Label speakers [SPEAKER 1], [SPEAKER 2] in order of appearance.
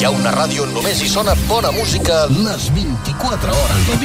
[SPEAKER 1] ha una ràdio on només hi sona bona música les 24 hores del dia.